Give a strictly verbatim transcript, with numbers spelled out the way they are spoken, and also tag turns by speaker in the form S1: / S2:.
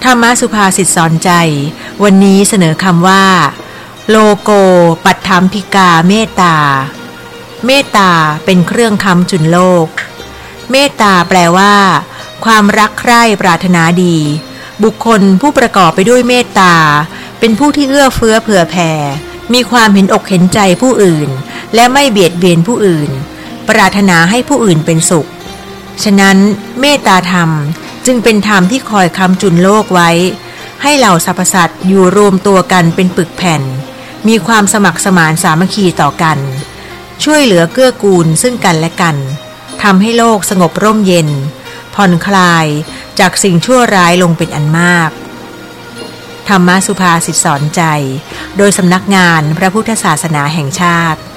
S1: รรมสุภาษิตสอนใจวันนี้เสนอคำว่าโลโกปัฏฐัมภิกาเมตตาเมตตาเป็นเครื่องค้ำจุนโลกเมตตาแปลว่าความรักใคร่ปรารถนาดีบุคคลผู้ประกอบไปด้วยเมตตาเป็นผู้ที่เอื้อเฟื้อเผื่อแผ่มีความเห็นอกเห็นใจผู้อื่นและไม่เบียดเบียนผู้อื่นปรารถนาให้ผู้อื่นเป็นสุขฉะนั้นเมตตาธรรมจึงเป็นธรรมที่คอยค้ำจุนโลกไว้ให้เหล่าสรรพสัตว์อยู่รวมตัวกันเป็นปึกแผ่นมีความสมัครสมานสามัคคีต่อกันช่วยเหลือเกื้อกูลซึ่งกันและกันทำให้โลกสงบร่มเย็นผ่อนคลายจากสิ่งชั่วร้ายลงเป็นอันมากธรรมสุภาษิตสอนใจโดยสำนักงานพระพุทธศาสนาแห่งชาติ